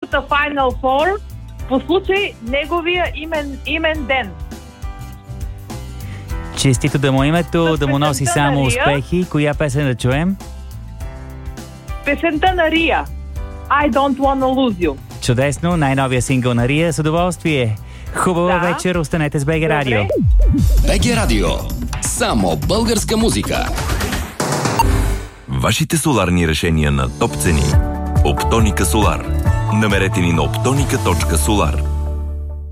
групата Final Four по случай неговия имен ден. Честито да му името, да му носи само успехи. Коя песен да чуем? Песента на Рия. I don't wanna lose you. Чудесно, най-новия сингъл на Рия, с удоволствие. Хубава вечер, останете с БГ Радио. БГ Радио. Само българска музика. Вашите соларни решения на топ цени. Оптоника Солар. Намерете ни на optonica.solar.